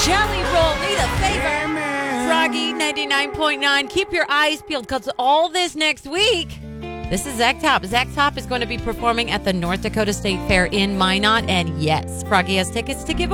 Jelly Roll, need a favor. Froggy 99.9. Keep your eyes peeled because all this next week, this is Zach Top. Zach Top is going to be performing at the North Dakota State Fair in Minot. And yes, Froggy has tickets to give